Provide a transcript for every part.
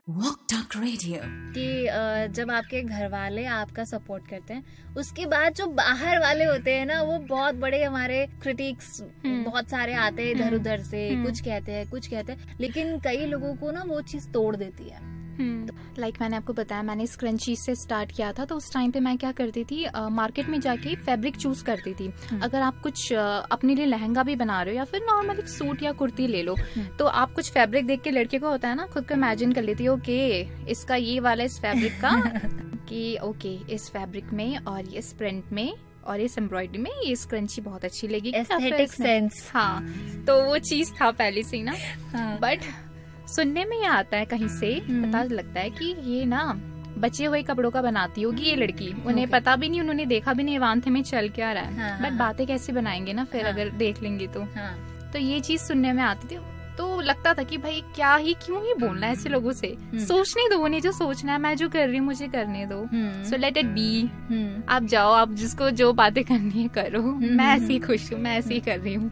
Walk talk radio कि जब आपके घर वाले आपका सपोर्ट करते हैं, उसके बाद जो बाहर वाले होते हैं ना, वो बहुत बड़े हमारे क्रिटिक्स बहुत सारे आते हैं इधर उधर से, कुछ कहते हैं, लेकिन कई लोगों को ना वो चीज तोड़ देती है। लाइक मैंने आपको बताया, मैंने स्क्रंची से स्टार्ट किया था, तो उस टाइम पे मैं क्या करती थी, मार्केट में जाके फैब्रिक चूज करती थी। अगर आप कुछ अपने लिए लहंगा भी बना रहे हो या फिर नॉर्मल एक सूट या कुर्ती ले लो, तो आप कुछ फैब्रिक देख के लड़के को होता है ना, खुद को इमेजिन कर लेती है, ओके इसका ये वाला इस फैब्रिक का कि ओके इस फैब्रिक में और इस प्रिंट में और इस एम्ब्रॉयडरी में ये स्क्रंची बहुत अच्छी लगेगी, एस्थेटिक सेंस। हाँ, तो वो चीज था पहले से ना। बट सुनने में ये आता है कहीं से, पता लगता है कि ये ना बचे हुए कपड़ों का बनाती होगी ये लड़की, उन्हें पता भी नहीं, उन्होंने देखा भी नहीं वांथे में चल क्या रहा है। बट बातें कैसे बनाएंगे ना फिर अगर देख लेंगे तो ये चीज सुनने में आती थी। तो लगता था कि भाई क्यों ही बोलना है ऐसे लोगों से, सोचने दो, उन्हें जो सोचना है, मैं जो कर रही हूँ मुझे करने दो, सो लेट इट बी। आप जाओ, आप जिसको जो बातें करनी है करो, मैं ऐसे ही खुश हूँ, मैं ऐसे ही कर रही हूँ।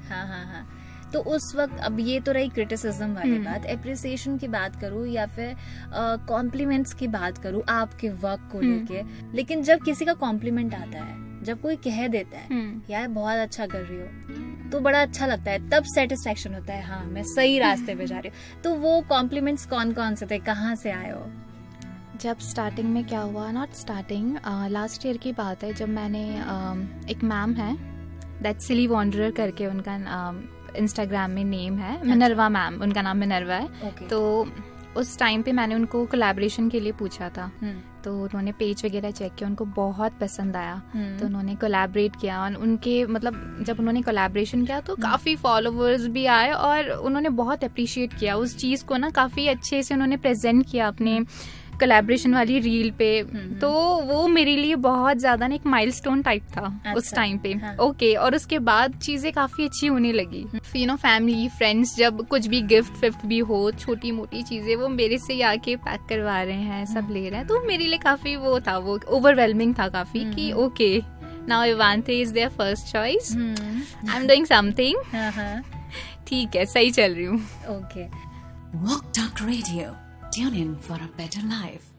तो उस वक्त, अब ये तो रही क्रिटिसिज्म वाली बात, एप्रिसिएशन की बात करूँ या फिर कॉम्प्लीमेंट्स की बात करूँ आपके वर्क को लेके, लेकिन जब किसी का कॉम्प्लीमेंट आता है, जब कोई कह देता है यार बहुत अच्छा कर रही हो, तो बड़ा अच्छा लगता है, तब सेटिस्फेक्शन होता है, हाँ मैं सही रास्ते पे जा रही हूँ। तो वो कॉम्प्लीमेंट्स कौन कौन से थे, कहाँ से आए हो? जब स्टार्टिंग में क्या हुआ, नॉट स्टार्टिंग, लास्ट ईयर की बात है, जब मैंने एक मैम है दैट सिली वॉन्डरर करके उनका इंस्टाग्राम में नेम है, मिनर्वा मैम, उनका नाम मिनर्वा है। तो उस टाइम पे मैंने उनको कोलैबोरेशन के लिए पूछा था, तो उन्होंने पेज वगैरह चेक किया, उनको बहुत पसंद आया, तो उन्होंने कोलैबोरेट किया। और उनके मतलब जब उन्होंने कोलैबोरेशन किया तो काफी फॉलोवर्स भी आए और उन्होंने बहुत अप्रिशिएट किया उस चीज को ना, काफी अच्छे से उन्होंने प्रेजेंट किया अपने कोलैबोरेशन वाली रील पे। तो वो मेरे लिए बहुत ज्यादा ना एक माइलस्टोन टाइप था उस टाइम पे। ओके, और उसके बाद चीजें काफी अच्छी होने लगी। यू नो, फैमिली फ्रेंड्स जब कुछ भी गिफ्ट भी हो, छोटी मोटी चीजें वो मेरे से आके पैक करवा रहे हैं, सब ले रहे हैं, तो मेरे लिए काफी वो था, वो ओवरवेलमिंग था काफी कि okay now इवांते is there first choice, I am doing something, ठीक है सही चल रही हूँ। Okay, walk talk radio, tune in for a better life.